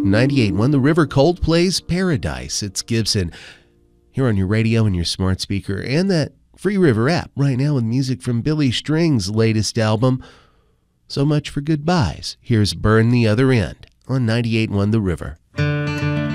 98.1 The River, Coldplay's Paradise. It's Gibson here on your radio and your smart speaker and that Free River app right now with music from Billy String's latest album, So Much for Goodbyes. Here's Burn the Other End on 98.1 The River.